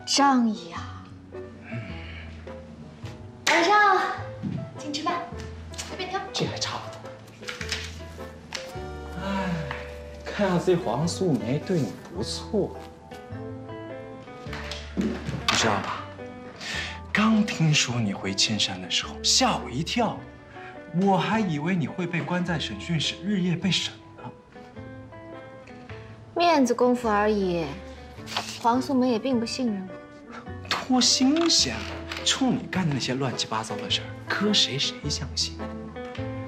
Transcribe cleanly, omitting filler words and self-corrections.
仗义啊！晚上请吃饭，随便挑。 这还差不多。哎，看样子这黄素梅对你不错。你知道吧？刚听说你回千山的时候，吓我一跳，我还以为你会被关在审讯室，日夜被审呢。 面子功夫而已，黄素梅也并不信任我。 多新鲜啊！冲你干的那些乱七八糟的事儿，搁谁相信？